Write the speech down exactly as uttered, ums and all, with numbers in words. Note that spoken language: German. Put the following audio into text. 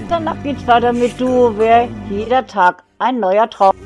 Danach geht's weiter mit Du, wer jeder Tag ein neuer Traum.